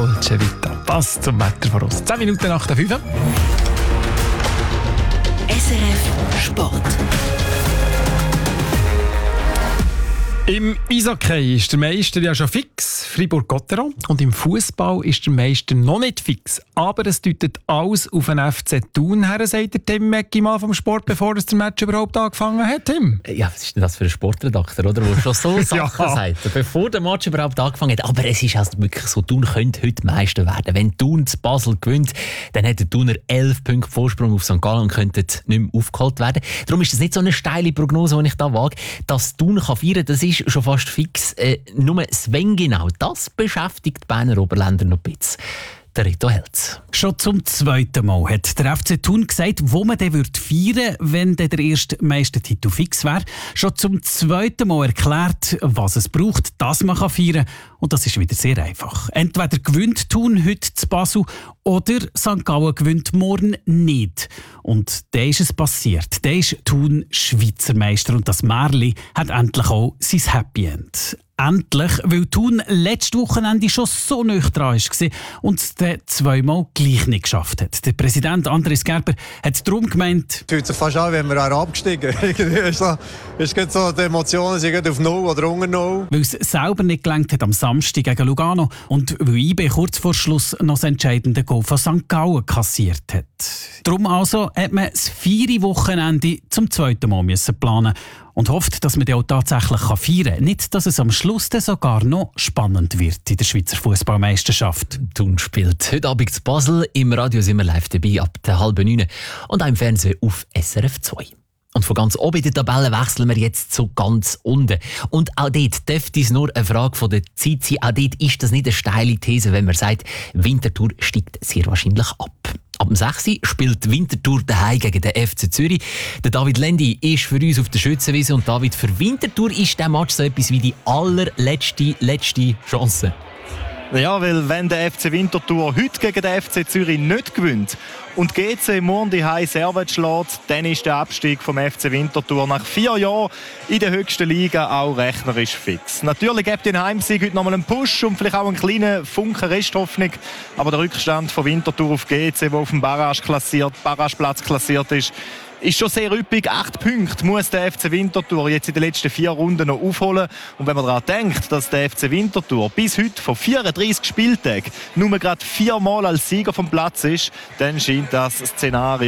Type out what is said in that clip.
Dolce Vita. Das zum Wetter voraus. 10 Minuten nach der 5. SRF Sport. Im Eishockey ist der Meister ja schon fix, Fribourg-Gotteron. Und im Fußball ist der Meister noch nicht fix. Aber es deutet alles auf einen FC Thun her, sagt der Tim Mecki mal vom Sport, bevor das der Match überhaupt angefangen hat, Tim. Ja, was ist denn das für ein Sportredakteur, oder? Der schon so Sachen sagt, bevor der Match überhaupt angefangen hat. Aber es ist also wirklich so, Thun könnte heute Meister werden. Wenn Thun zu Basel gewinnt, dann hat der Thuner 11 Punkte Vorsprung auf St. Gallen und könnte nicht mehr aufgeholt werden. Darum ist das nicht so eine steile Prognose, die ich da wage. Dass Thun feiern kann, das ist schon fast fix. Nur Sven genau, das beschäftigt die Berner Oberländer noch ein bisschen. Der Rito Helz. Schon zum zweiten Mal hat der FC Thun gesagt, wo man den feiern würde, wenn der erste Meistertitel fix wäre. Schon zum zweiten Mal erklärt, was es braucht, dass man feiern kann. Und das ist wieder sehr einfach. Entweder gewinnt Thun heute zu Basel oder St. Gallen gewinnt morgen nicht. Und dann ist es passiert. Dann ist Thun Schweizer Meister und das Märli hat endlich auch sein Happy End. Endlich, weil Thun letztes Wochenende schon so nah dran war und es dann zweimal gleich nicht geschafft hat. Der Präsident Andres Gerber hat darum gemeint, es fühlt sich fast an, wenn wir abgestiegen sind. So, die Emotionen sind auf 0 oder unter 0. Weil es selber nicht gelangt hat am Samstag gegen Lugano und weil IB kurz vor Schluss noch das entscheidende Goal von St. Gallen kassiert hat. Darum also hat man das 4. Wochenende zum zweiten Mal planen und hofft, dass man den auch tatsächlich feiern kann. Nicht, dass es am Schluss dann sogar noch spannend wird in der Schweizer Fußballmeisterschaft. Thun spielt heute Abend zu Basel. Im Radio sind wir live dabei ab der 8:30 und auch im Fernsehen auf SRF 2. Und von ganz oben in der Tabelle wechseln wir jetzt zu ganz unten. Und auch dort dürfte es nur eine Frage von der Zeit sein. Auch dort ist das nicht eine steile These, wenn man sagt, Winterthur steigt sehr wahrscheinlich ab. Ab dem 6. spielt Winterthur daheim gegen den FC Zürich. Der David Lendi ist für uns auf der Schützenwiese. Und David, für Winterthur ist dieser Match so etwas wie die allerletzte Chance. Ja, weil wenn der FC Winterthur heute gegen den FC Zürich nicht gewinnt und GC morgen die Heim Servet schlägt, dann ist der Abstieg vom FC Winterthur nach 4 Jahren in der höchsten Liga auch rechnerisch fix. Natürlich gibt den Heimsieg heute nochmal einen Push und vielleicht auch einen kleinen Funken Resthoffnung, aber der Rückstand von Winterthur auf GC, der auf dem Barrageplatz klassiert ist schon sehr üppig. 8 Punkte muss der FC Winterthur jetzt in den letzten 4 Runden noch aufholen. Und wenn man daran denkt, dass der FC Winterthur bis heute von 34 Spieltagen nur gerade 4 Mal als Sieger vom Platz ist, dann scheint das Szenario